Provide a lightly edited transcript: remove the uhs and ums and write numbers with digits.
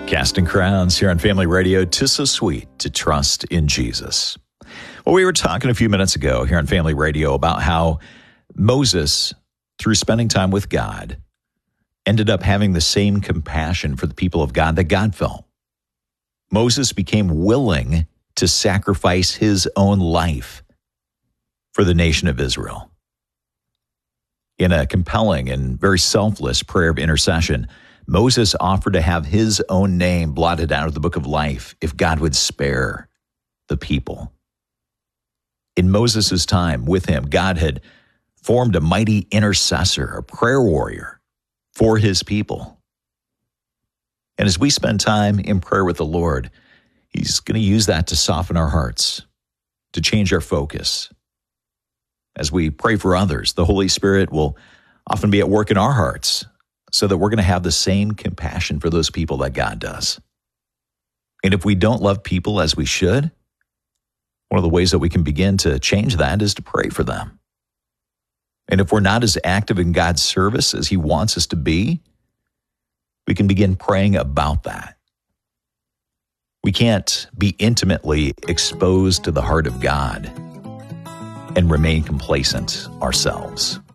Casting crowns here on Family Radio. 'Tis so sweet to trust in Jesus. Well, we were talking a few minutes ago here on Family Radio about how Moses, through spending time with God, ended up having the same compassion for the people of God that God felt. Moses became willing to sacrifice his own life for the nation of Israel. In a compelling and very selfless prayer of intercession, Moses offered to have his own name blotted out of the book of life if God would spare the people. In Moses' time with him, God had formed a mighty intercessor, a prayer warrior for his people. And as we spend time in prayer with the Lord, he's going to use that to soften our hearts, to change our focus. As we pray for others, the Holy Spirit will often be at work in our hearts, so that we're going to have the same compassion for those people that God does. And if we don't love people as we should, one of the ways that we can begin to change that is to pray for them. And if we're not as active in God's service as He wants us to be, we can begin praying about that. We can't be intimately exposed to the heart of God and remain complacent ourselves.